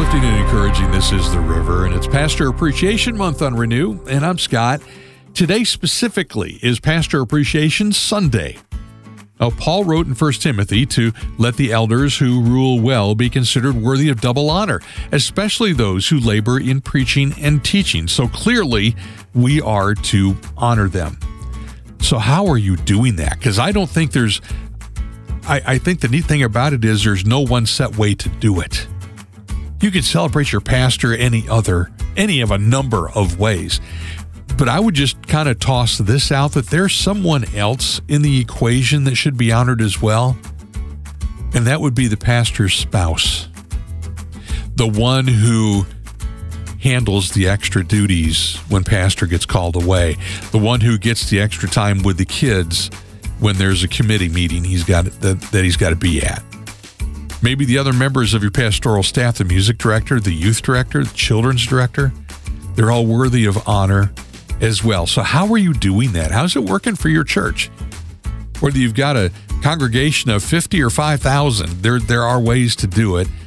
Uplifting and encouraging. This is The River, and it's Pastor Appreciation Month on Renew, and I'm Scott. Today specifically is Pastor Appreciation Sunday. Now, Paul wrote in 1 Timothy to let the elders who rule well be considered worthy of double honor, especially those who labor in preaching and teaching. So clearly, we are to honor them. So how are you doing that? Because I don't think I think the neat thing about it is there's no one set way to do it. You can celebrate your pastor any of a number of ways. But I would just kind of toss this out that there's someone else in the equation that should be honored as well. And that would be the pastor's spouse. The one who handles the extra duties when pastor gets called away. The one who gets the extra time with the kids when there's a committee meeting he's got to be at. Maybe the other members of your pastoral staff, the music director, the youth director, the children's director, they're all worthy of honor as well. So how are you doing that? How's it working for your church? Whether you've got a congregation of 50 or 5,000, there are ways to do it.